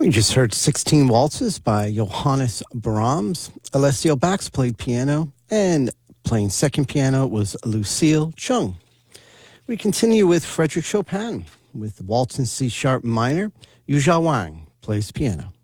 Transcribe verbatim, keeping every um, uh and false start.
We just heard sixteen Waltzes by Johannes Brahms. Alessio Bax played piano, and playing second piano was Lucille Chung. We continue with Frederick Chopin with Waltz in C-sharp minor. Yu Zhao Wang plays piano.